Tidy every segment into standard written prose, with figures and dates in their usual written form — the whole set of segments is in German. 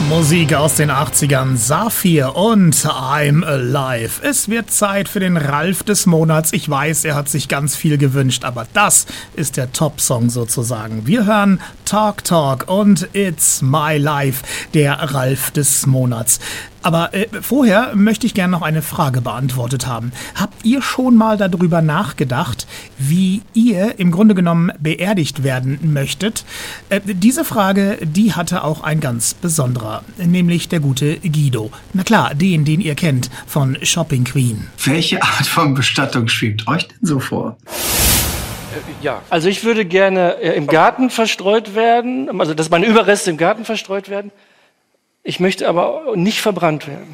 Musik aus den 80ern, Saphir und I'm Alive. Es wird Zeit für den Ralf des Monats. Ich weiß, er hat sich ganz viel gewünscht, aber das ist der Top-Song sozusagen. Wir hören Talk Talk und It's My Life, der Ralf des Monats. Aber vorher möchte ich gerne noch eine Frage beantwortet haben. Habt ihr schon mal darüber nachgedacht, wie ihr im Grunde genommen beerdigt werden möchtet? Diese Frage, die hatte auch ein ganz besonderer, nämlich der gute Guido. Na klar, den ihr kennt von Shopping Queen. Welche Art von Bestattung schwebt euch denn so vor? Ja, also ich würde gerne im Garten verstreut werden, also dass meine Überreste im Garten verstreut werden. Ich möchte aber nicht verbrannt werden.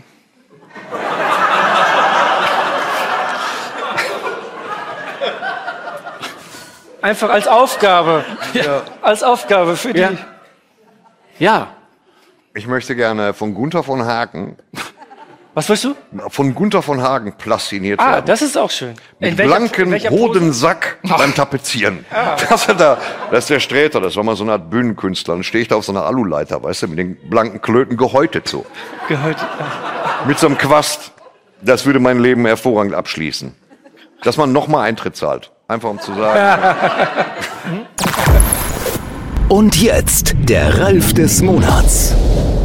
Einfach als Aufgabe. Ja. Als Aufgabe für die. Ja. Ich möchte gerne von Gunther von Hagen. Was willst du? Von Gunther von Hagen plastiniert werden. Das ist auch schön. Mit blanken Hodensack beim Tapezieren. Das ist der Sträter, das war mal so eine Art Bühnenkünstler. Dann stehe ich da auf so einer Aluleiter, weißt du, mit den blanken Klöten gehäutet so. Gehäutet, Mit so einem Quast. Das würde mein Leben hervorragend abschließen. Dass man nochmal Eintritt zahlt. Einfach um zu sagen. Und jetzt der Ralf des Monats.